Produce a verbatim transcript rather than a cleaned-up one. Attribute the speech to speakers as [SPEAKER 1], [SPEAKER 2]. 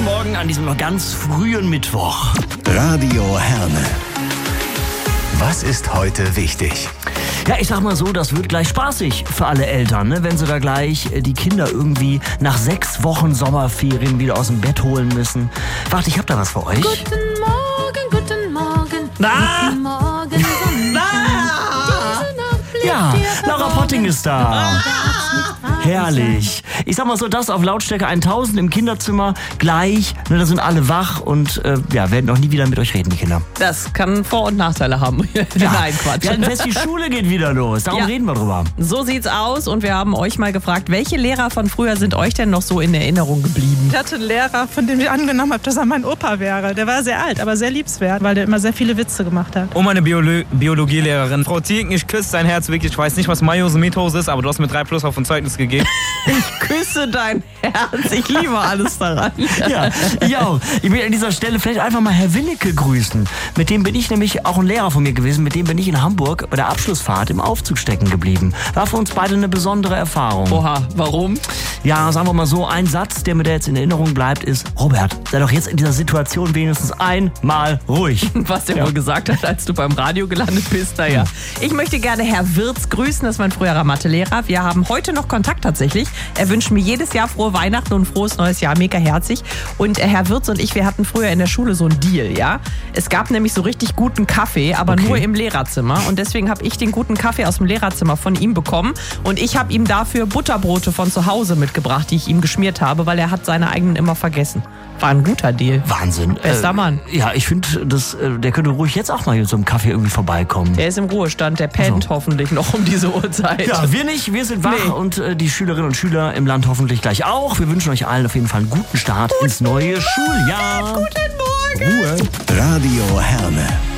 [SPEAKER 1] Morgen an diesem noch ganz frühen Mittwoch.
[SPEAKER 2] Radio Herne. Was ist heute wichtig?
[SPEAKER 1] Ja, ich sag mal so, das wird gleich spaßig für alle Eltern, ne? Wenn sie da gleich die Kinder irgendwie nach sechs Wochen Sommerferien wieder aus dem Bett holen müssen. Warte, ich hab da was für euch.
[SPEAKER 3] Guten Morgen, guten Morgen.
[SPEAKER 1] Na?
[SPEAKER 3] Guten Morgen, Sonnenschein.
[SPEAKER 1] Ja, Laura Potting ist da. Herrlich. Ich sag mal so, das auf Lautstärke tausend im Kinderzimmer gleich. Ne, da sind alle wach und äh, ja, werden auch nie wieder mit euch reden, die Kinder.
[SPEAKER 4] Das kann Vor- und Nachteile haben.
[SPEAKER 1] Ja.
[SPEAKER 4] Nein, Quatsch.
[SPEAKER 1] Wir halten fest, die Schule geht wieder los. Darum
[SPEAKER 4] Ja.
[SPEAKER 1] reden wir drüber.
[SPEAKER 4] So sieht's aus und wir haben euch mal gefragt, welche Lehrer von früher sind euch denn noch so in Erinnerung geblieben?
[SPEAKER 5] Ich hatte einen Lehrer, von dem ich angenommen habe, dass er mein Opa wäre. Der war sehr alt, aber sehr liebenswert, weil der immer sehr viele Witze gemacht hat.
[SPEAKER 6] Und meine Biolo- Biologielehrerin. Frau Ziegen, ich küsse dein Herz wirklich. Ich weiß nicht, was Meiose Methose ist, aber du hast mir drei Plus auf ein Zeugnis gegeben.
[SPEAKER 4] Ich küsse dein Herz, ich liebe alles daran.
[SPEAKER 1] Ja, ich auch. Ich will an dieser Stelle vielleicht einfach mal Herr Winnecke grüßen. Mit dem bin ich nämlich auch ein Lehrer von mir gewesen. Mit dem bin ich in Hamburg bei der Abschlussfahrt im Aufzug stecken geblieben. War für uns beide eine besondere Erfahrung.
[SPEAKER 4] Oha, warum?
[SPEAKER 1] Ja, sagen wir mal so, ein Satz, der mir da jetzt in Erinnerung bleibt, ist: Robert, sei doch jetzt in dieser Situation wenigstens einmal ruhig.
[SPEAKER 4] Was der wohl gesagt hat, als du beim Radio gelandet bist, naja. Ich möchte gerne Herr Wirz grüßen, das ist mein früherer Mathelehrer. Wir haben heute noch Kontakt tatsächlich. Er wünscht mir jedes Jahr frohe Weihnachten und frohes neues Jahr, mega herzig. Und äh, Herr Wirz und ich, wir hatten früher in der Schule so einen Deal, ja. Es gab nämlich so richtig guten Kaffee, aber
[SPEAKER 1] Okay.
[SPEAKER 4] nur im Lehrerzimmer. Und deswegen habe ich den guten Kaffee aus dem Lehrerzimmer von ihm bekommen. Und ich habe ihm dafür Butterbrote von zu Hause mitgebracht, die ich ihm geschmiert habe, weil er hat seine eigenen immer vergessen. War ein guter Deal.
[SPEAKER 1] Wahnsinn.
[SPEAKER 4] Bester
[SPEAKER 1] Äh,
[SPEAKER 4] Mann.
[SPEAKER 1] Ja, ich finde, das, äh, der könnte ruhig jetzt auch mal mit so einem Kaffee irgendwie vorbeikommen.
[SPEAKER 4] Der ist im Ruhestand, der pennt
[SPEAKER 1] So.
[SPEAKER 4] hoffentlich noch um diese Uhrzeit.
[SPEAKER 1] Ja, wir nicht, wir sind wach
[SPEAKER 4] Nee.
[SPEAKER 1] und äh, die Schülerinnen und Schüler im Land hoffentlich gleich auch. Wir wünschen euch allen auf jeden Fall einen guten Start ins neue Schuljahr.
[SPEAKER 4] Guten Morgen.
[SPEAKER 1] Ruhe.
[SPEAKER 2] Radio Herne.